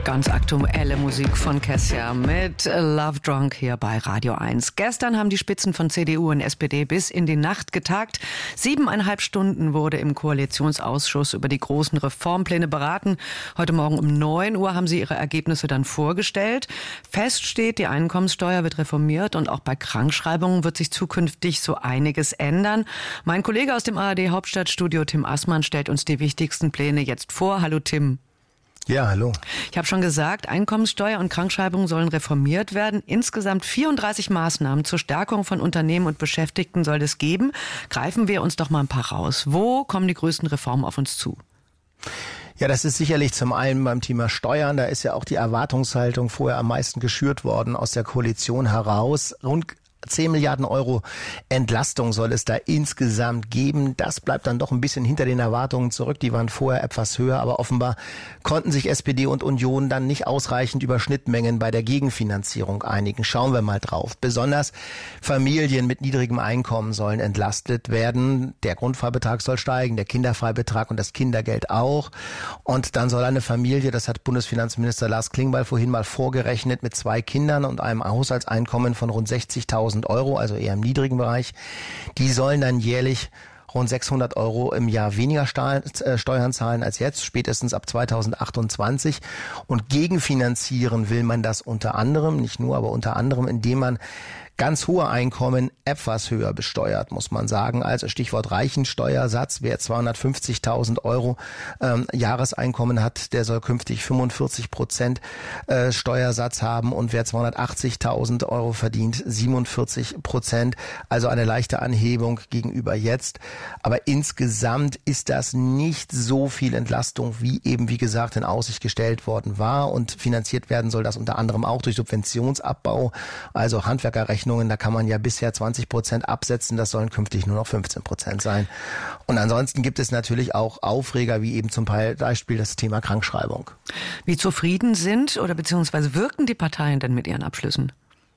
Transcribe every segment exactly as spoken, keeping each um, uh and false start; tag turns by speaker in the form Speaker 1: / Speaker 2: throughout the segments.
Speaker 1: Ganz aktuelle Musik von Kessia mit Love Drunk hier bei Radio eins. Gestern haben die Spitzen von C D U und S P D bis in die Nacht getagt. Siebeneinhalb Stunden wurde im Koalitionsausschuss über die großen Reformpläne beraten. Heute Morgen um neun Uhr haben sie ihre Ergebnisse dann vorgestellt. Fest steht, die Einkommenssteuer wird reformiert und auch bei Krankschreibungen wird sich zukünftig so einiges ändern. Mein Kollege aus dem A R D-Hauptstadtstudio, Tim Assmann, stellt uns die wichtigsten Pläne jetzt vor. Hallo Tim.
Speaker 2: Ja, hallo.
Speaker 1: Ich habe schon gesagt, Einkommenssteuer und Krankschreibung sollen reformiert werden. Insgesamt vierunddreißig Maßnahmen zur Stärkung von Unternehmen und Beschäftigten soll es geben. Greifen wir uns doch mal ein paar raus. Wo kommen die größten Reformen auf uns zu?
Speaker 2: Ja, das ist sicherlich zum einen beim Thema Steuern. Da ist ja auch die Erwartungshaltung vorher am meisten geschürt worden aus der Koalition heraus. Rund zehn Milliarden Euro Entlastung soll es da insgesamt geben. Das bleibt dann doch ein bisschen hinter den Erwartungen zurück. Die waren vorher etwas höher, aber offenbar konnten sich S P D und Union dann nicht ausreichend über Schnittmengen bei der Gegenfinanzierung einigen. Schauen wir mal drauf. Besonders Familien mit niedrigem Einkommen sollen entlastet werden. Der Grundfreibetrag soll steigen, der Kinderfreibetrag und das Kindergeld auch. Und dann soll eine Familie, das hat Bundesfinanzminister Lars Klingbeil vorhin mal vorgerechnet, mit zwei Kindern und einem Haushaltseinkommen von rund sechzigtausend Euro, also eher im niedrigen Bereich, die sollen dann jährlich rund sechshundert Euro im Jahr weniger Steuern zahlen als jetzt, spätestens ab zweitausendachtundzwanzig. Und gegenfinanzieren will man das unter anderem, nicht nur, aber unter anderem, indem man ganz hohe Einkommen etwas höher besteuert, muss man sagen. Also Stichwort Reichensteuersatz. Wer zweihundertfünfzigtausend Euro ähm, Jahreseinkommen hat, der soll künftig fünfundvierzig Prozent äh, Steuersatz haben. Und wer zweihundertachtzigtausend Euro verdient, siebenundvierzig Prozent. Also eine leichte Anhebung gegenüber jetzt. Aber insgesamt ist das nicht so viel Entlastung, wie eben, wie gesagt, in Aussicht gestellt worden war. Und finanziert werden soll das unter anderem auch durch Subventionsabbau, also Handwerkerrechnung. Da kann man ja bisher zwanzig Prozent absetzen, das sollen künftig nur noch fünfzehn Prozent sein. Und ansonsten gibt es natürlich auch Aufreger, wie eben zum Beispiel das Thema Krankschreibung.
Speaker 1: Wie zufrieden sind oder beziehungsweise wirken die Parteien denn mit ihren Abschlüssen?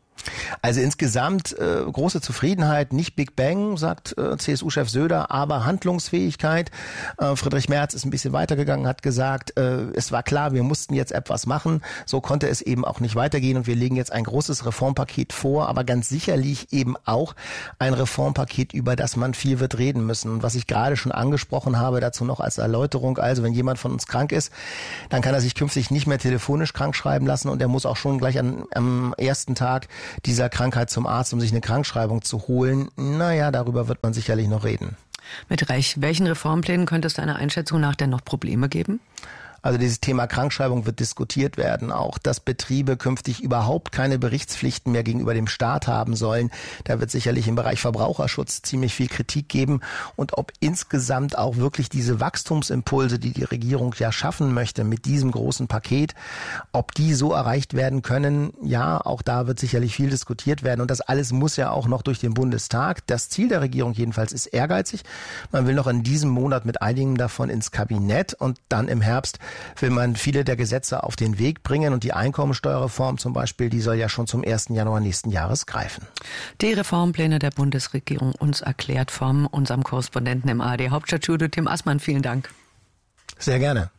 Speaker 2: Also insgesamt äh, große Zufriedenheit, nicht Big Bang, sagt äh, C S U-Chef Söder, aber Handlungsfähigkeit. Äh, Friedrich Merz ist ein bisschen weitergegangen, hat gesagt, äh, es war klar, wir mussten jetzt etwas machen. So konnte es eben auch nicht weitergehen und wir legen jetzt ein großes Reformpaket vor, aber ganz sicherlich eben auch ein Reformpaket, über das man viel wird reden müssen. Und was ich gerade schon angesprochen habe, dazu noch als Erläuterung, also wenn jemand von uns krank ist, dann kann er sich künftig nicht mehr telefonisch krank schreiben lassen und er muss auch schon gleich an, am ersten Tag dieser Krankheit zum Arzt, um sich eine Krankschreibung zu holen. Naja, darüber wird man sicherlich noch reden.
Speaker 1: Mit Recht. Welchen Reformplänen könnte es deiner Einschätzung nach denn noch Probleme geben?
Speaker 2: Also dieses Thema Krankschreibung wird diskutiert werden, auch dass Betriebe künftig überhaupt keine Berichtspflichten mehr gegenüber dem Staat haben sollen. Da wird sicherlich im Bereich Verbraucherschutz ziemlich viel Kritik geben. Und ob insgesamt auch wirklich diese Wachstumsimpulse, die die Regierung ja schaffen möchte mit diesem großen Paket, ob die so erreicht werden können, ja, auch da wird sicherlich viel diskutiert werden. Und das alles muss ja auch noch durch den Bundestag. Das Ziel der Regierung jedenfalls ist ehrgeizig. Man will noch in diesem Monat mit einigen davon ins Kabinett und dann im Herbst will man viele der Gesetze auf den Weg bringen und die Einkommensteuerreform zum Beispiel, die soll ja schon zum ersten Januar nächsten Jahres greifen.
Speaker 1: Die Reformpläne der Bundesregierung uns erklärt von unserem Korrespondenten im A R D Hauptstadtstudio, Tim Assmann. Vielen Dank.
Speaker 2: Sehr gerne.